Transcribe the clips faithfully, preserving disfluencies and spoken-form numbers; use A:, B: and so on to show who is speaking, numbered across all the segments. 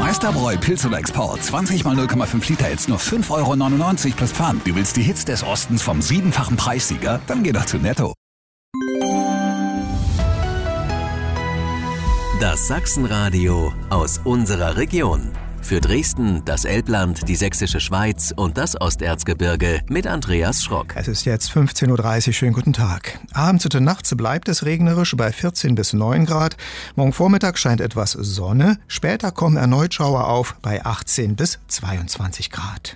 A: Meisterbräu Pilz oder Export. zwanzig mal null Komma fünf Liter jetzt nur fünf Euro neunundneunzig plus Pfand. Du willst die Hits des Ostens vom siebenfachen Preissieger? Dann geh doch zu Netto.
B: Das Sachsenradio aus unserer Region. Für Dresden, das Elbland, die Sächsische Schweiz und das Osterzgebirge mit Andreas Schrock.
C: Es ist jetzt fünfzehn Uhr dreißig, schönen guten Tag. Abends und nachts bleibt es regnerisch bei vierzehn bis neun Grad. Morgen Vormittag scheint etwas Sonne. Später kommen erneut Schauer auf bei achtzehn bis zweiundzwanzig Grad.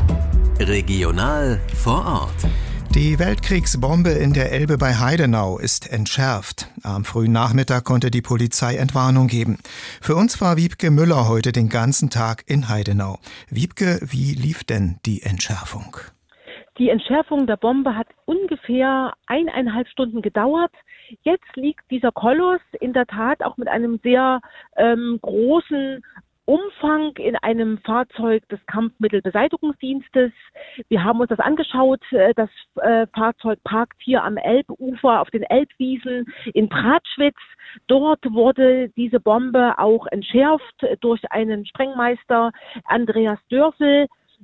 B: Regional vor Ort.
C: Die Weltkriegsbombe in der Elbe bei Heidenau ist entschärft. Am frühen Nachmittag konnte die Polizei Entwarnung geben. Für uns war Wiebke Müller heute den ganzen Tag in Heidenau. Wiebke, wie lief denn die Entschärfung?
D: Die Entschärfung der Bombe hat ungefähr eineinhalb Stunden gedauert. Jetzt liegt dieser Koloss in der Tat auch mit einem sehr ähm, großen Umfang in einem Fahrzeug des Kampfmittelbeseitigungsdienstes. Wir haben uns das angeschaut. Das äh, Fahrzeug parkt hier am Elbufer auf den Elbwiesen in Pratschwitz. Dort wurde diese Bombe auch entschärft durch einen Sprengmeister, Andreas Dörfel.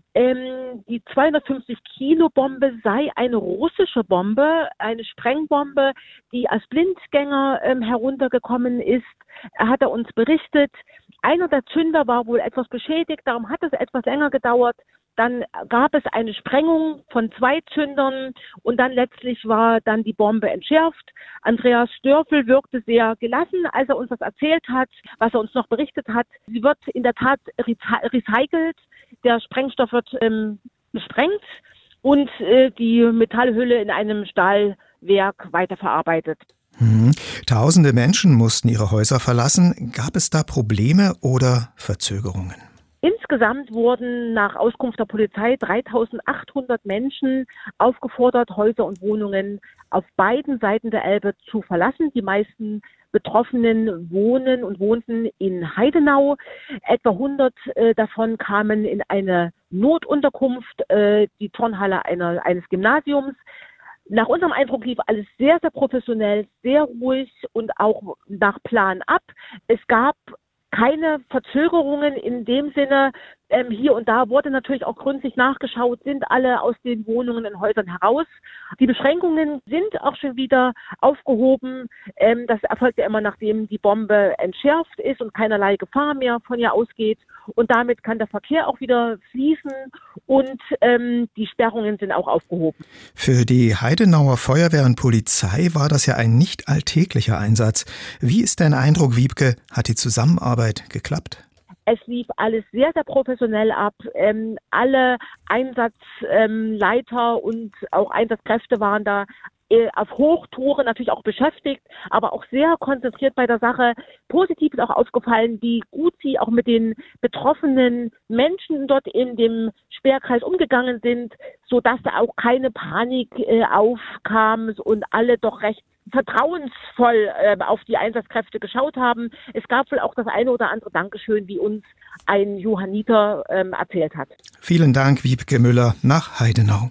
D: Ähm, die zweihundertfünfzig Kilo Bombe sei eine russische Bombe, eine Sprengbombe, die als Blindgänger ähm, heruntergekommen ist. Er hat er uns berichtet. Einer der Zünder war wohl etwas beschädigt, darum hat es etwas länger gedauert. Dann gab es eine Sprengung von zwei Zündern und dann letztlich war dann die Bombe entschärft. Andreas Störfel wirkte sehr gelassen, als er uns das erzählt hat, was er uns noch berichtet hat. Sie wird in der Tat recycelt, der Sprengstoff wird ähm, gesprengt und äh, die Metallhülle in einem Stahlwerk weiterverarbeitet.
C: Hm. Tausende Menschen mussten ihre Häuser verlassen. Gab es da Probleme oder Verzögerungen?
D: Insgesamt wurden nach Auskunft der Polizei dreitausendachthundert Menschen aufgefordert, Häuser und Wohnungen auf beiden Seiten der Elbe zu verlassen. Die meisten Betroffenen wohnen und wohnten in Heidenau. Etwa hundert äh, davon kamen in eine Notunterkunft, äh, die Turnhalle einer, eines Gymnasiums. Nach unserem Eindruck lief alles sehr, sehr professionell, sehr ruhig und auch nach Plan ab. Es gab keine Verzögerungen in dem Sinne. Ähm, hier und da wurde natürlich auch gründlich nachgeschaut, sind alle aus den Wohnungen und Häusern heraus. Die Beschränkungen sind auch schon wieder aufgehoben. Ähm, das erfolgt ja immer, nachdem die Bombe entschärft ist und keinerlei Gefahr mehr von ihr ausgeht. Und damit kann der Verkehr auch wieder fließen und ähm, die Sperrungen sind auch aufgehoben.
C: Für die Heidenauer Feuerwehr und Polizei war das ja ein nicht alltäglicher Einsatz. Wie ist dein Eindruck, Wiebke? Hat die Zusammenarbeit geklappt?
D: Es lief alles sehr, sehr professionell ab. Ähm, alle Einsatzleiter ähm, und auch Einsatzkräfte waren da äh, auf Hochtouren natürlich auch beschäftigt, aber auch sehr konzentriert bei der Sache. Positiv ist auch aufgefallen, wie gut sie auch mit den betroffenen Menschen dort in dem Sperrkreis umgegangen sind, sodass da auch keine Panik äh, aufkam und alle doch recht vertrauensvoll äh, auf die Einsatzkräfte geschaut haben. Es gab wohl auch das eine oder andere Dankeschön, wie uns ein Johanniter ähm, erzählt hat.
C: Vielen Dank, Wiebke Müller nach Heidenau.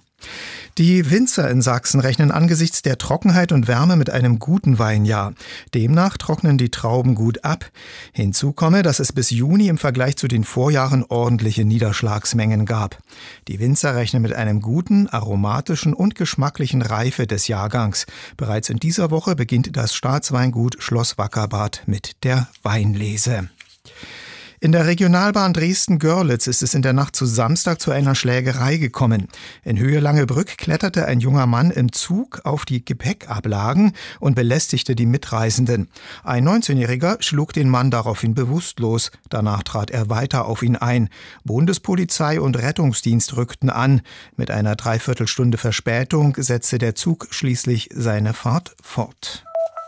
C: Die Winzer in Sachsen rechnen angesichts der Trockenheit und Wärme mit einem guten Weinjahr. Demnach trocknen die Trauben gut ab. Hinzu komme, dass es bis Juni im Vergleich zu den Vorjahren ordentliche Niederschlagsmengen gab. Die Winzer rechnen mit einem guten, aromatischen und geschmacklichen Reife des Jahrgangs. Bereits in dieser Woche beginnt das Staatsweingut Schloss Wackerbad mit der Weinlese. In der Regionalbahn Dresden-Görlitz ist es in der Nacht zu Samstag zu einer Schlägerei gekommen. In Höhe Langebrück kletterte ein junger Mann im Zug auf die Gepäckablagen und belästigte die Mitreisenden. Ein neunzehnjähriger schlug den Mann daraufhin bewusstlos. Danach trat er weiter auf ihn ein. Bundespolizei und Rettungsdienst rückten an. Mit einer Dreiviertelstunde Verspätung setzte der Zug schließlich seine Fahrt fort.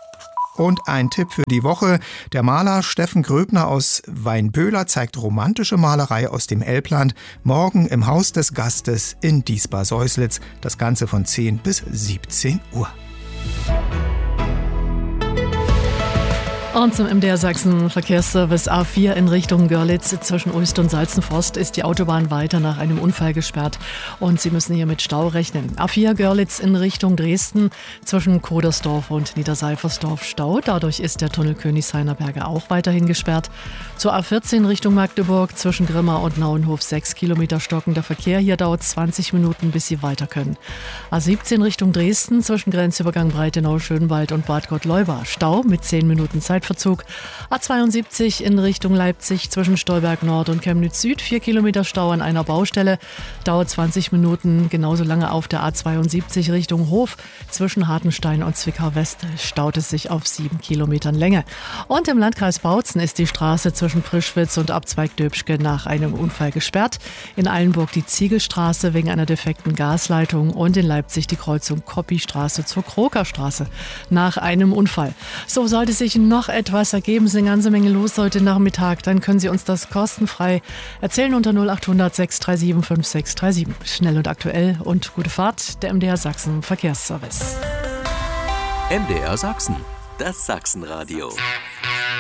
C: Und ein Tipp für die Woche. Der Maler Steffen Gröbner aus Weinböhler zeigt romantische Malerei aus dem Elbland morgen im Haus des Gastes in Diesbar-Säuslitz. Das Ganze von zehn bis siebzehn Uhr.
E: Und zum M D R Sachsen Verkehrsservice A vier in Richtung Görlitz zwischen Ulst und Salzenforst ist die Autobahn weiter nach einem Unfall gesperrt und Sie müssen hier mit Stau rechnen. A vier Görlitz in Richtung Dresden zwischen Kodersdorf und Niederseifersdorf Stau. Dadurch ist der Tunnel Königshainer Berge auch weiterhin gesperrt. Zur A vierzehn Richtung Magdeburg zwischen Grimma und Nauenhof sechs Kilometer stockender Verkehr. Hier dauert zwanzig Minuten, bis Sie weiter können. A siebzehn Richtung Dresden zwischen Grenzübergang Breitenau, Schönwald und Bad Gottleuba. Stau mit zehn Minuten Zeitverzug. A zweiundsiebzig in Richtung Leipzig zwischen Stolberg Nord und Chemnitz Süd. Vier Kilometer Stau an einer Baustelle. Dauert zwanzig Minuten. Genauso lange auf der A zweiundsiebzig Richtung Hof. Zwischen Hartenstein und Zwickau West staut es sich auf sieben Kilometern Länge. Und im Landkreis Bautzen ist die Straße zwischen Prischwitz und Abzweig Döbschke nach einem Unfall gesperrt. In Eilenburg die Ziegelstraße wegen einer defekten Gasleitung und in Leipzig die Kreuzung Koppistraße zur Krokerstraße nach einem Unfall. So sollte sich noch etwas ergeben, ist eine ganze Menge los heute Nachmittag, dann können Sie uns das kostenfrei erzählen unter null acht hundert sechs drei sieben fünf sechs drei sieben. Schnell und aktuell und gute Fahrt, der M D R Sachsen Verkehrsservice.
B: M D R Sachsen, das Sachsenradio.